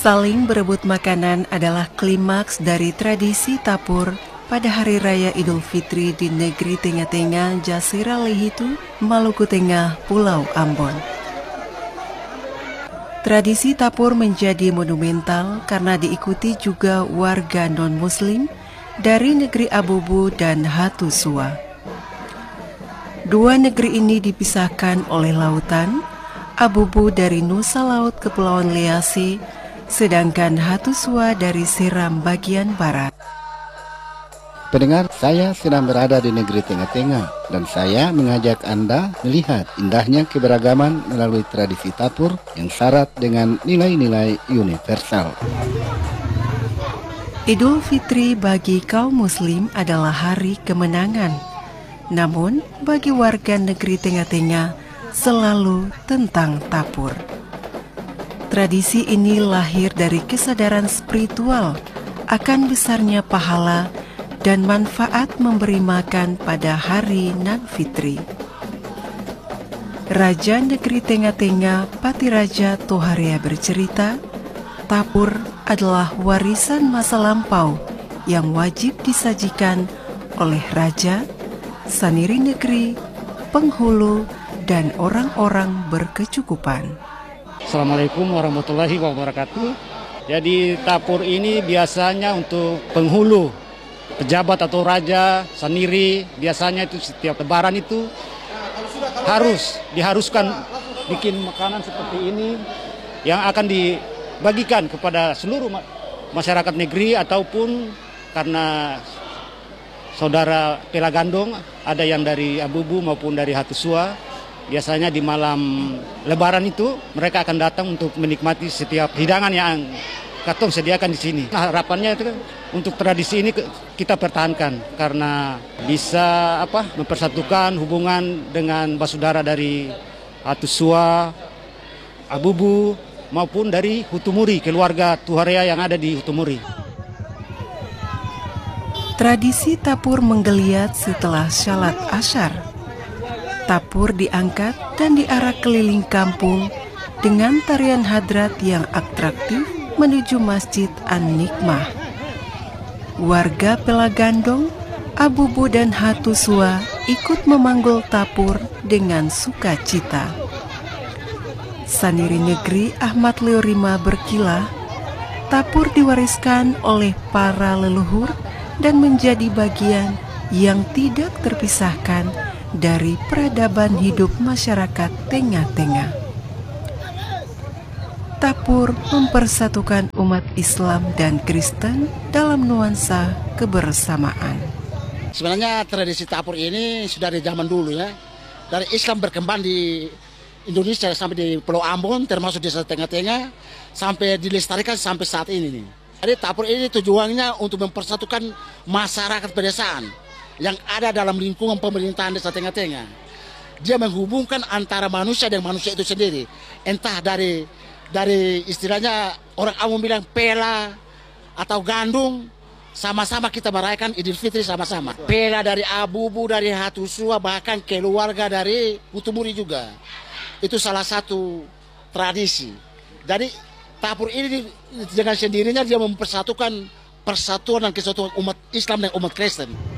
Saling berebut makanan adalah klimaks dari tradisi tapur pada Hari Raya Idul Fitri di negeri Tengah-Tengah Jasira Lehitu, Maluku Tengah, Pulau Ambon. Tradisi tapur menjadi monumental karena diikuti juga warga non-muslim dari negeri Abubu dan Hatusua. Dua negeri ini dipisahkan oleh lautan, Abubu dari Nusa Laut Kepulauan Lease, sedangkan Hatusua dari Seram bagian barat. Pendengar, saya sedang berada di negeri Tengah-Tengah dan saya mengajak Anda melihat indahnya keberagaman melalui tradisi tapur yang syarat dengan nilai-nilai universal. Idul Fitri bagi kaum muslim adalah hari kemenangan. Namun, bagi warga negeri Tengah-Tengah selalu tentang tapur. Tradisi ini lahir dari kesadaran spiritual akan besarnya pahala dan manfaat memberi makan pada hari Nan Fitri. Raja Negeri Tengah-Tengah Patiraja Toharea bercerita, tapur adalah warisan masa lampau yang wajib disajikan oleh raja, saniri negeri, penghulu, dan orang-orang berkecukupan. Assalamualaikum warahmatullahi wabarakatuh. Jadi tapur ini biasanya untuk penghulu, pejabat atau raja, saniri, biasanya itu setiap lebaran itu diharuskan bikin makanan seperti ini yang akan dibagikan kepada seluruh masyarakat negeri ataupun karena saudara Pelagandong, ada yang dari Abubu maupun dari Hatusua. Biasanya di malam lebaran itu mereka akan datang untuk menikmati setiap hidangan yang katong sediakan di sini. Harapannya itu untuk tradisi ini kita pertahankan karena bisa mempersatukan hubungan dengan basudara dari Hatusua, Abubu maupun dari Hutumuri, keluarga Toharea yang ada di Hutumuri. Tradisi tapur menggeliat setelah Shalat Asyar. Tapur diangkat dan diarak keliling kampung dengan tarian hadrat yang atraktif menuju Masjid An-Nikmah. Warga Pelagandong, Abubu dan Hatusua ikut memanggul tapur dengan sukacita. Saniri negeri Ahmad Leorima berkilah, tapur diwariskan oleh para leluhur dan menjadi bagian yang tidak terpisahkan dari peradaban hidup masyarakat Tengah-Tengah. Tapur mempersatukan umat Islam dan Kristen dalam nuansa kebersamaan. Sebenarnya tradisi tapur ini sudah dari zaman dulu ya. Dari Islam berkembang di Indonesia sampai di Pulau Ambon, termasuk di Tengah-Tengah, sampai dilestarikan sampai saat ini nih. Jadi tapur ini tujuannya untuk mempersatukan masyarakat pedesaan yang ada dalam lingkungan pemerintahan desa Tengah-Tengah. Dia menghubungkan antara manusia dan manusia itu sendiri. Entah dari istilahnya orang awam bilang pela atau gandung, sama-sama kita merayakan Idul Fitri sama-sama. Pela dari Abubu, dari Hatusua, bahkan keluarga dari Hutumuri juga. Itu salah satu tradisi. Jadi tapur ini dengan sendirinya dia mempersatukan persatuan dan kesatuan umat Islam dan umat Kristen.